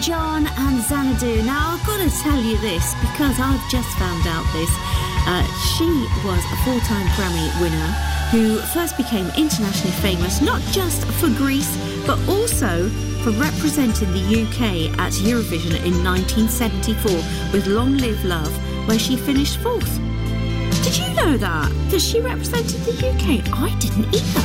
John and Xanadu. Now, I've got to tell you this because I've just found out this. She was a 4-time Grammy winner who first became internationally famous, not just for Greece, but also for representing the UK at Eurovision in 1974 with Long Live Love, where she finished 4th. Did you know that? That she represented the UK? I didn't either.